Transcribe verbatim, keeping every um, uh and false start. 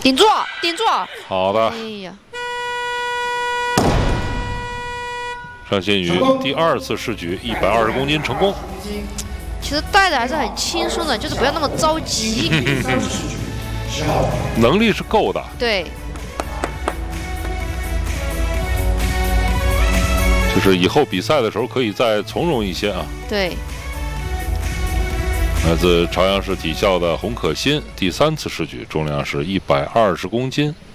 顶住，顶住！ 好的。 哎呀， 尚新宇第二次试举一百二十公斤成功。 其实带的还是很轻松的，就是不要那么着急。 能力是够的。 对。 就是以后比赛的时候可以再从容一些啊。 对。 来自朝阳市体校的洪可欣第三次试举，重量是一百二十公斤。